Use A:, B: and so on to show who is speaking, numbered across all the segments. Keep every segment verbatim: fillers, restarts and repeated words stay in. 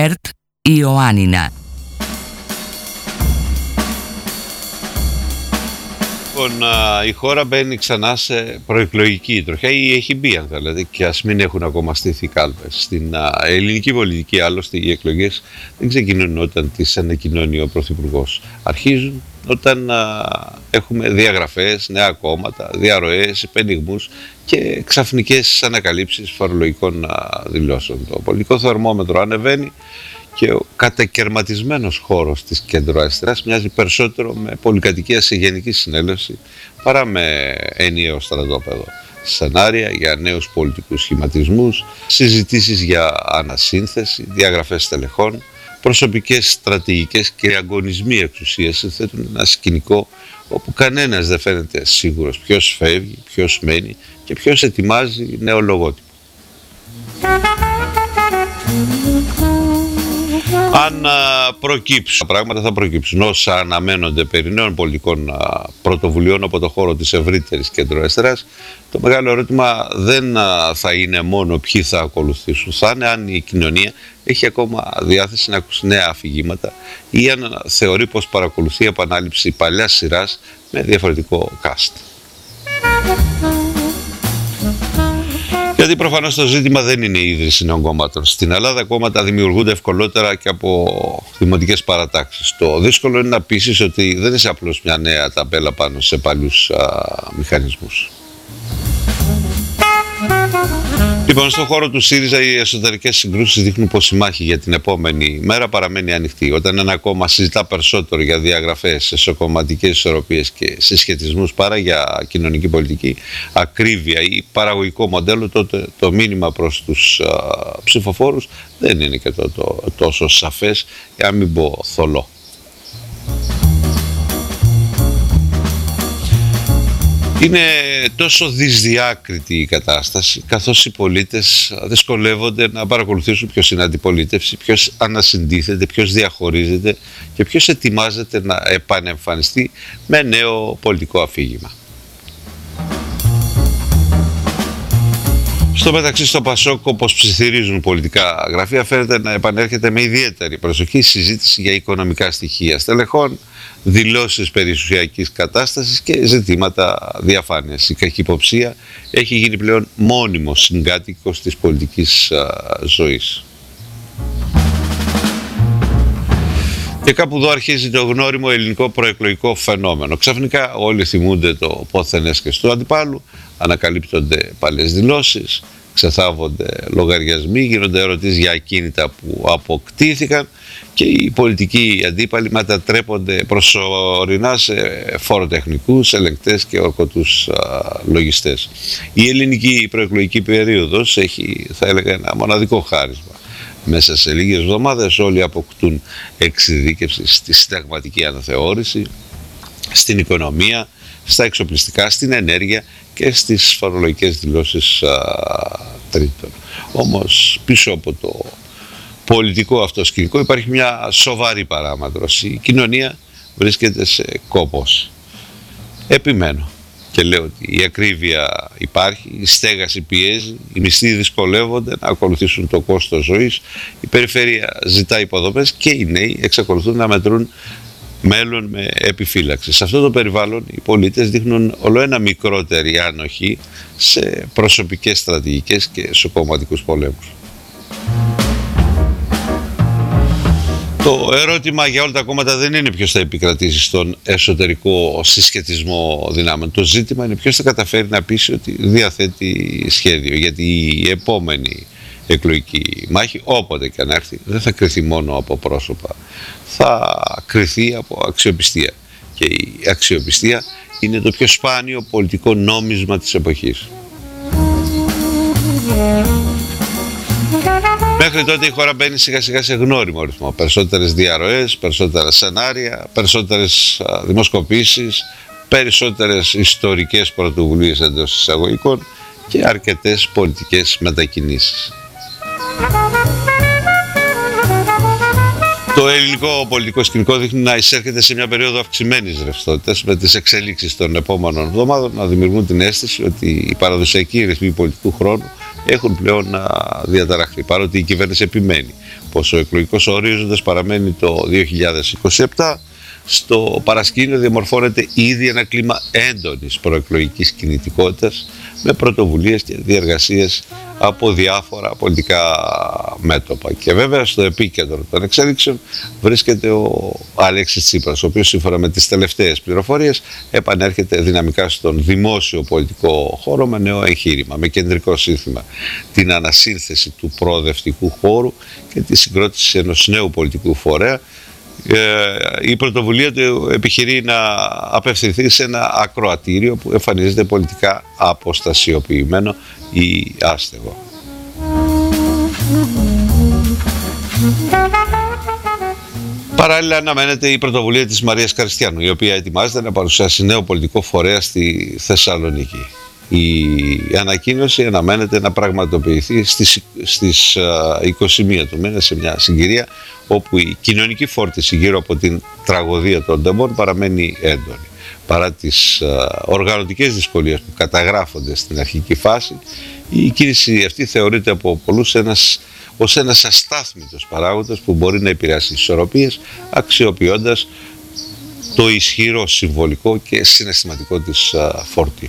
A: ΕΡΤ Ιωάννινα.
B: Λοιπόν, η χώρα μπαίνει ξανά σε προεκλογική τροχιά ή έχει μπει, αν θέλετε, και ας μην έχουν ακόμα στήθει κάλπες. Στην ελληνική πολιτική, άλλωστε, οι εκλογές δεν ξεκινούν όταν τις ανακοινώνει ο Πρωθυπουργός. Αρχίζουν όταν α, έχουμε διαγραφές, νέα κόμματα, διαρροές, υπενιγμούς και ξαφνικές ανακαλύψεις φορολογικών α, δηλώσεων. Το πολιτικό θερμόμετρο ανεβαίνει και ο κατακαιρματισμένος χώρος της κεντροαριστεράς μοιάζει περισσότερο με πολυκατοικία σε γενική συνέλευση παρά με ενιαίο στρατόπεδο. Σενάρια για νέους πολιτικούς σχηματισμούς, συζητήσεις για ανασύνθεση, διαγραφές τελεχών, προσωπικές στρατηγικές και αγωνισμοί εξουσίας συνθέτουν ένα σκηνικό όπου κανένας δεν φαίνεται σίγουρος ποιος φεύγει, ποιος μένει και ποιος ετοιμάζει νέο λογότυπο. Αν προκύψουν πράγματα, θα προκύψουν όσα αναμένονται περί νέων πολιτικών πρωτοβουλειών από το χώρο της ευρύτερης κεντροαριστεράς. Το μεγάλο ερώτημα δεν θα είναι μόνο ποιοι θα ακολουθήσουν, θα είναι αν η κοινωνία έχει ακόμα διάθεση να ακούσει νέα αφηγήματα ή αν θεωρεί πως παρακολουθεί επανάληψη παλιάς σειράς με διαφορετικό cast. Γιατί προφανώς το ζήτημα δεν είναι η ίδρυση νέων κομμάτων. Στην Ελλάδα κόμματα δημιουργούνται ευκολότερα και από δημοτικές παρατάξεις. Το δύσκολο είναι να πείσεις ότι δεν είσαι απλώς μια νέα ταμπέλα πάνω σε παλιούς α, μηχανισμούς. Λοιπόν, στον χώρο του ΣΥΡΙΖΑ οι εσωτερικές συγκρούσεις δείχνουν πως η μάχη για την επόμενη μέρα παραμένει ανοιχτή. Όταν ένα κόμμα συζητά περισσότερο για διαγραφές, εσωκομματικές ισορροπίες και συσχετισμούς παρά για κοινωνική πολιτική, ακρίβεια ή παραγωγικό μοντέλο, τότε το μήνυμα προς τους α, ψηφοφόρους δεν είναι και το, το, τόσο σαφές, για να μην πω θολό. Είναι τόσο δυσδιάκριτη η κατάσταση, καθώς οι πολίτες δυσκολεύονται να παρακολουθήσουν ποιος είναι αντιπολίτευση, ποιος ανασυντίθεται, ποιος διαχωρίζεται και ποιος ετοιμάζεται να επανεμφανιστεί με νέο πολιτικό αφήγημα. Στο μεταξύ, στο Πασόκ, όπως ψιθυρίζουν πολιτικά γραφεία, φαίνεται να επανέρχεται με ιδιαίτερη προσοχή η συζήτηση για οικονομικά στοιχεία στελεχών, δηλώσεις περιουσιακής κατάστασης και ζητήματα διαφάνειας. Η καχυποψία έχει γίνει πλέον μόνιμος συγκάτοικος της πολιτικής α, ζωής. Και κάπου εδώ αρχίζει το γνώριμο ελληνικό προεκλογικό φαινόμενο. Ξαφνικά όλοι θυμούνται το πόθεν έσχες του αντιπάλου, ανακαλύπτονται παλιές δηλώσεις, ξεθάβονται λογαριασμοί, γίνονται ερωτήσεις για ακίνητα που αποκτήθηκαν και οι πολιτικοί αντίπαλοι μετατρέπονται προσωρινά σε φοροτεχνικούς, ελεγκτές και ορκωτούς α, λογιστές. Η ελληνική προεκλογική περίοδος έχει, θα έλεγα, ένα μοναδικό χάρισμα. Μέσα σε λίγες εβδομάδες όλοι αποκτούν εξειδίκευση στη συνταγματική αναθεώρηση, στην οικονομία, στα εξοπλιστικά, στην ενέργεια και στις φορολογικές δηλώσεις α, τρίτων. Όμως πίσω από το πολιτικό αυτό σκηνικό υπάρχει μια σοβαρή παράμετρος. Η κοινωνία βρίσκεται σε κόπος. Επιμένω και λέω ότι η ακρίβεια υπάρχει, η στέγαση πιέζει, οι μισθοί δυσκολεύονται να ακολουθήσουν το κόστος ζωής, η περιφέρεια ζητά υποδομές και οι νέοι εξακολουθούν να μετρούν μέλλον με επιφύλαξη. Σε αυτό το περιβάλλον οι πολίτες δείχνουν ολοένα μικρότερη άνοχη σε προσωπικές στρατηγικές και σε κομματικούς πολέμους. Το ερώτημα για όλα τα κόμματα δεν είναι ποιος θα επικρατήσει στον εσωτερικό συσχετισμό δυνάμεων. Το ζήτημα είναι ποιος θα καταφέρει να πείσει ότι διαθέτει σχέδιο. Γιατί η επόμενη εκλογική μάχη, όποτε και αν έρθει, δεν θα κριθεί μόνο από πρόσωπα. Θα κριθεί από αξιοπιστία. Και η αξιοπιστία είναι το πιο σπάνιο πολιτικό νόμισμα της εποχής. Μέχρι τότε η χώρα μπαίνει σιγά σιγά σε γνώριμο ρυθμό. Περισσότερες διαρροές, περισσότερα σενάρια, περισσότερες δημοσκοπήσεις, περισσότερες ιστορικές πρωτοβουλίες εντός εισαγωγικών και αρκετές πολιτικές μετακινήσεις. Το ελληνικό πολιτικό σκηνικό δείχνει να εισέρχεται σε μια περίοδο αυξημένης ρευστότητας, με τις εξελίξεις των επόμενων εβδομάδων να δημιουργούν την αίσθηση ότι οι παραδοσιακοί ρυθμοί πολιτικού χρόνου έχουν πλέον διαταραχθεί. Παρότι η κυβέρνηση επιμένει πως ο εκλογικός ορίζοντας παραμένει το δύο χιλιάδες είκοσι επτά, στο παρασκήνιο διαμορφώνεται ήδη ένα κλίμα έντονης προεκλογικής κινητικότητας με πρωτοβουλίες και διεργασίες από διάφορα πολιτικά μέτωπα. Και βέβαια στο επίκεντρο των εξέλιξεων βρίσκεται ο Αλέξης Τσίπρας, ο οποίος σύμφωνα με τις τελευταίες πληροφορίες επανέρχεται δυναμικά στον δημόσιο πολιτικό χώρο με νέο εγχείρημα, με κεντρικό σύνθημα την ανασύνθεση του προοδευτικού χώρου και τη συγκρότηση ενός νέου πολιτικού φορέα. Η πρωτοβουλία του επιχειρεί να απευθυνθεί σε ένα ακροατήριο που εμφανίζεται πολιτικά αποστασιοποιημένο ή άστεγο. Παράλληλα αναμένεται η πρωτοβουλία της Μαρίας Καριστιάνου, η οποία ετοιμάζεται να παρουσιάσει νέο πολιτικό φορέα στη Θεσσαλονίκη. Η ανακοίνωση αναμένεται να πραγματοποιηθεί στις, στις είκοσι μία του μήνα σε μια συγκυρία όπου η κοινωνική φόρτιση γύρω από την τραγωδία των Ντεμπών παραμένει έντονη. Παρά τις οργανωτικές δυσκολίες που καταγράφονται στην αρχική φάση, η κίνηση αυτή θεωρείται από πολλούς ένας, ως ένας αστάθμητος παράγοντας που μπορεί να επηρεάσει ισορροπίες αξιοποιώντας το ισχυρό συμβολικό και συναισθηματικό της φόρτιο.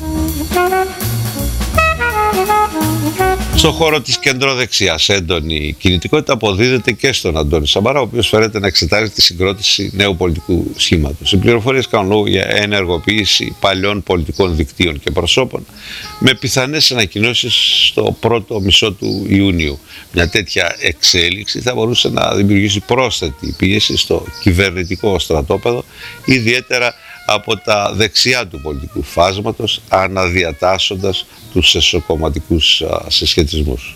B: Στον χώρο της κεντροδεξιάς έντονη κινητικότητα αποδίδεται και στον Αντώνη Σαμαρά, ο οποίος φέρεται να εξετάζει τη συγκρότηση νέου πολιτικού σχήματος. Οι πληροφορίες κάνουν λόγο για ενεργοποίηση παλιών πολιτικών δικτύων και προσώπων με πιθανές ανακοινώσεις στο πρώτο μισό του Ιουνίου. Μια τέτοια εξέλιξη θα μπορούσε να δημιουργήσει πρόσθετη πίεση στο κυβερνητικό στρατόπεδο, ιδιαίτερα από τα δεξιά του πολιτικού φάσματος, αναδιατάσσοντας τους εσωκομματικούς συσχετισμούς.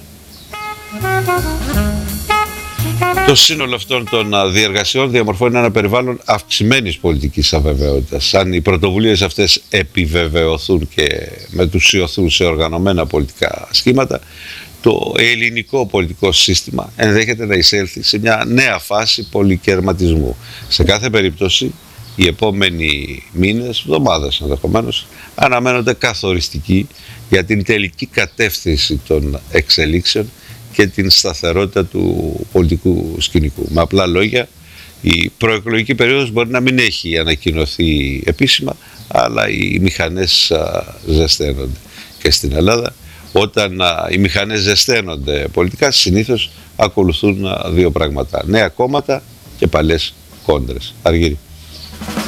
B: Το σύνολο αυτών των διεργασιών διαμορφώνει ένα περιβάλλον αυξημένης πολιτικής αβεβαιότητας. Αν οι πρωτοβουλίες αυτές επιβεβαιωθούν και μετουσιωθούν σε οργανωμένα πολιτικά σχήματα, το ελληνικό πολιτικό σύστημα ενδέχεται να εισέλθει σε μια νέα φάση πολυκερματισμού. Σε κάθε περίπτωση, οι επόμενοι μήνες, εβδομάδες ενδεχομένως, αναμένονται καθοριστικοί για την τελική κατεύθυνση των εξελίξεων και την σταθερότητα του πολιτικού σκηνικού. Με απλά λόγια, η προεκλογική περίοδος μπορεί να μην έχει ανακοινωθεί επίσημα, αλλά οι μηχανές ζεσταίνονται. Και στην Ελλάδα, όταν οι μηχανές ζεσταίνονται πολιτικά, συνήθως ακολουθούν δύο πράγματα: νέα κόμματα και παλιές κόντρες. Αργύρι.